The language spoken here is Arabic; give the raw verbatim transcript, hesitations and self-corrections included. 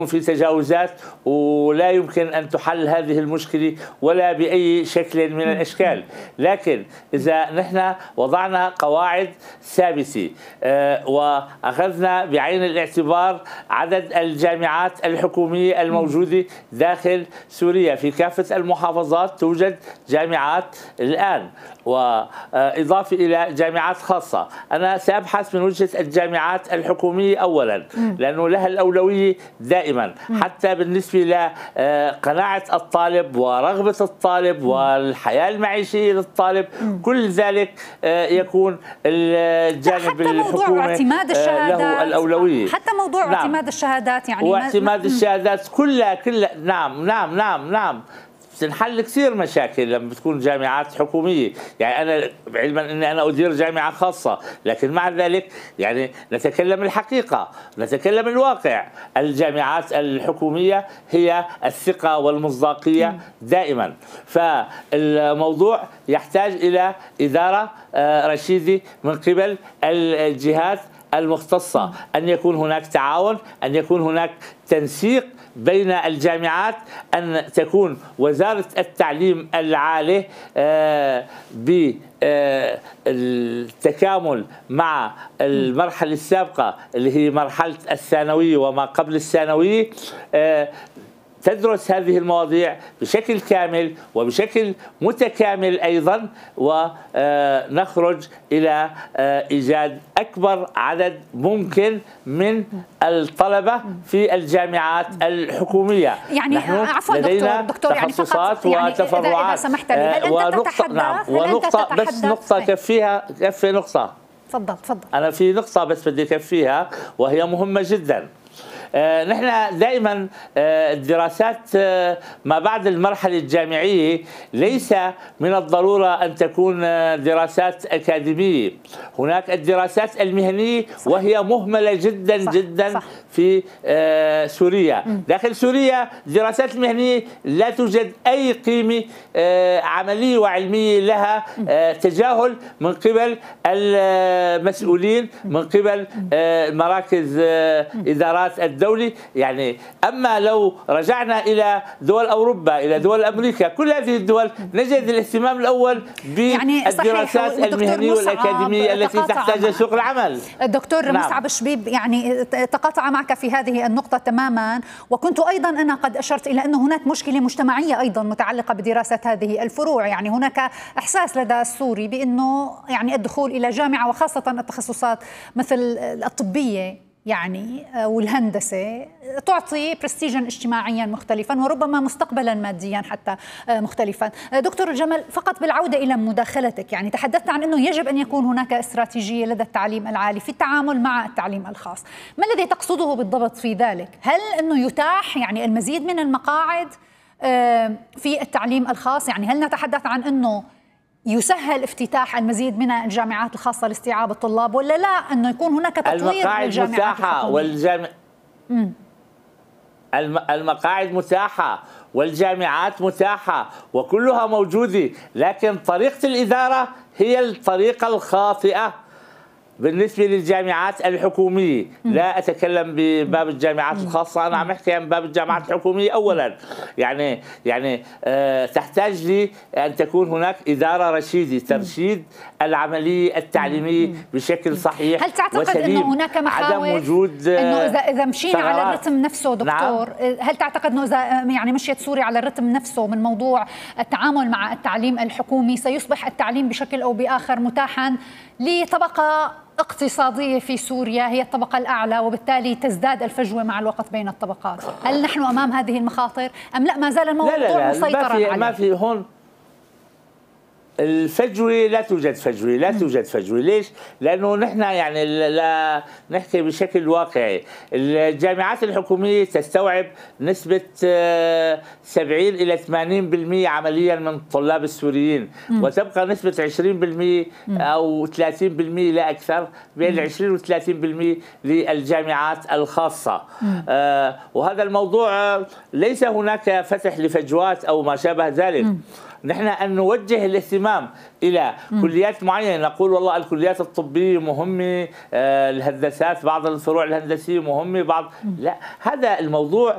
في تجاوزات ولا يمكن أن تحل هذه المشكلة ولا بأي شكل من الأشكال. لكن إذا نحن وضعنا قواعد ثابتة وأخذنا بعين الاعتبار عدد الجامعات الحكومية الموجودة داخل سوريا في كافة المحافظات، توجد جامعات الآن، وإضافة إلى جامعات خاصة. أنا سأبحث من وجهة الجامعات الحكومية أولا، لأنه لها الأولوية دائما، حتى بالنسبة لقناعة الطالب ورغبة الطالب والحياة المعيشية للطالب، كل ذلك يكون الجانب الحكومي له الأولوية. حتى موضوع نعم. اعتماد الشهادات يعني واعتماد الشهادات كلها كلها نعم نعم نعم نعم تنحل كثير مشاكل لما بتكون جامعات حكومية. يعني أنا علما أني أنا أدير جامعة خاصة، لكن مع ذلك يعني نتكلم الحقيقة، نتكلم الواقع. الجامعات الحكومية هي الثقة والمصداقية دائما. فالموضوع يحتاج إلى إدارة رشيدة من قبل الجهات المختصة، أن يكون هناك تعاون، أن يكون هناك تنسيق بين الجامعات، أن تكون وزارة التعليم العالي بالتكامل مع المرحلة السابقة اللي هي مرحلة الثانوية وما قبل الثانوية، تدرس هذه المواضيع بشكل كامل وبشكل متكامل أيضا، ونخرج إلى إيجاد أكبر عدد ممكن من الطلبة في الجامعات الحكومية. يعني عفوا دكتور دكتور يعني تخصصات يعني وتفرعات. إذا سمحت لي، هل أنت ونقطة تتحدث نعم هل ونقطة أنت بس نقطة كفيها كفي نقطة. تفضل تفضل. أنا في نقطة بس بدي كفيها وهي مهمة جدا. آه نحن دائما آه الدراسات آه ما بعد المرحلة الجامعية ليس من الضرورة أن تكون آه دراسات أكاديمية. هناك الدراسات المهنية وهي مهملة جدا صح جدا صح. في آه سوريا. م. داخل سوريا الدراسات المهنية لا توجد أي قيمة آه عملية وعلمية لها، آه تجاهل من قبل المسؤولين، من قبل آه مراكز آه إدارات الدولة. يعني أما لو رجعنا إلى دول أوروبا، إلى دول أمريكا، كل هذه الدول نجد الاهتمام الأول بالدراسات يعني المهنية والأكاديمية التي تحتاجها سوق العمل. الدكتور نعم. مصعب شبيب يعني تقاطع معك في هذه النقطة تماما، وكنت أيضا أنا قد أشرت إلى أن هناك مشكلة مجتمعية أيضا متعلقة بدراسة هذه الفروع. يعني هناك إحساس لدى السوري بأنه يعني الدخول إلى جامعة وخاصة التخصصات مثل الطبية يعني والهندسة تعطي برستيجا اجتماعيا مختلفا وربما مستقبلا ماديا حتى مختلفا. دكتور جمال، فقط بالعودة إلى مداخلتك، يعني تحدثت عن أنه يجب أن يكون هناك استراتيجية لدى التعليم العالي في التعامل مع التعليم الخاص. ما الذي تقصده بالضبط في ذلك؟ هل أنه يتاح يعني المزيد من المقاعد في التعليم الخاص؟ يعني هل نتحدث عن أنه يسهل افتتاح المزيد من الجامعات الخاصة لاستيعاب الطلاب، ولا لا أنه يكون هناك تطوير للجامعات متاحة والجامع الم... المقاعد متاحة والجامعات متاحة وكلها موجودة، لكن طريقة الإدارة هي الطريقة الخاطئة بالنسبة للجامعات الحكومية. لا أتكلم بباب الجامعات الخاصة، أنا عم أحكي عن باب الجامعات الحكومية أولا. يعني يعني أه تحتاج لي أن تكون هناك إدارة رشيدة ترشيد العملية التعليمية بشكل صحيح. هل تعتقد أنه هناك مخاوف عدم وجود أنه إذا إذا مشينا ثغرات. على الرتم نفسه دكتور، نعم. هل تعتقد أنه إذا يعني مشيت سوريا على الرتم نفسه من موضوع التعامل مع التعليم الحكومي سيصبح التعليم بشكل أو بآخر متاحا لطبقة اقتصادية في سوريا هي الطبقة الأعلى، وبالتالي تزداد الفجوة مع الوقت بين الطبقات؟ هل نحن أمام هذه المخاطر أم لا ما زال الموضوع لا لا لا مسيطرا عليه؟ ما في هون الفجوة، لا توجد فجوة، لا توجد فجوة. ليش؟ لأنه نحن يعني لا نحكي بشكل واقعي. الجامعات الحكومية تستوعب نسبة سبعين إلى ثمانين بالمئة عمليا من الطلاب السوريين، وتبقى نسبة عشرين بالمئة أو ثلاثين بالمئة لا أكثر، بين عشرين و ثلاثين بالمئة للجامعات الخاصة. آه وهذا الموضوع ليس هناك فتح لفجوات أو ما شابه ذلك. نحن أن نوجه الاهتمام إلى م. كليات معينة، نقول والله الكليات الطبية مهمة، آه الهندسات بعض الفروع الهندسية مهمة بعض م. لا، هذا الموضوع